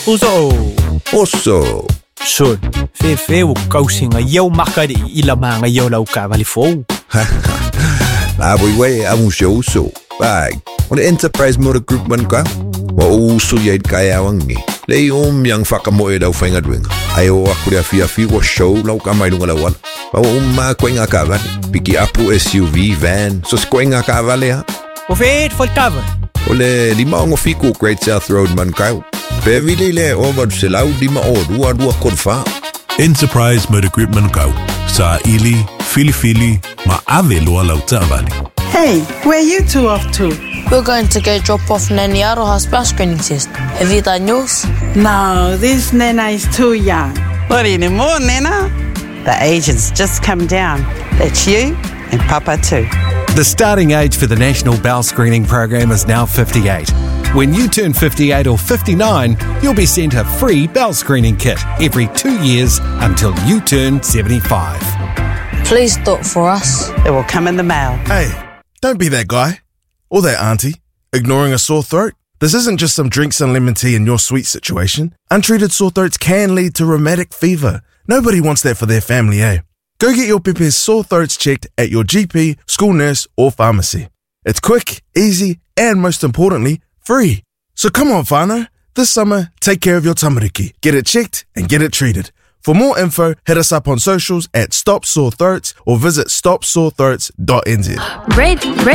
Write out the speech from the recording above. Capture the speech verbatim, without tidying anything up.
Uso. Oso. Son, fe fe o kausinga yau makari ilamanga yau lau kavalifo. La boy amu show so. Bag. On the Enterprise Motor Group man ka. Wa uso yai kaya wangi. Le um yang whakamoe dau whainga duenga. Ai o aku rea fia fi wa show lau ka mai lunga lawan. Pa wa umma koinga ka vale. Piki apu S U V, van. So koinga ka vale ha. O fe full cover. Ole lima ongo fiku Great South Road man kau. Pevile le over se lau lima o dua dua kodfa. Enterprise Motor Group man kau. Sa ili, fili fili, ma ave loa lau tavali. Hey, where you two off to? We're going to go drop off Nanny Aroha's bell screening test. Have you done yours? No, this Nena is too young. Not anymore, Nena. The age has just come down. That's you and Papa too. The starting age for the National Bowel Screening Program is now fifty-eight. When you turn fifty-eight or fifty-nine, you'll be sent a free bowel screening kit every two years until you turn seventy-five. Please do it for us. It will come in the mail. Hey, don't be that guy or that auntie ignoring a sore throat. This isn't just some drink some lemon tea in your sweet situation. Untreated sore throats can lead to rheumatic fever. Nobody wants that for their family, eh? Go get your Pepe's sore throats checked at your G P, school nurse or pharmacy. It's quick, easy and most importantly, free. So come on, whānau. This summer, take care of your tamariki. Get it checked and get it treated. For more info, hit us up on socials at Stop Sore Throats or visit stop sore throats dot n z. Red, red.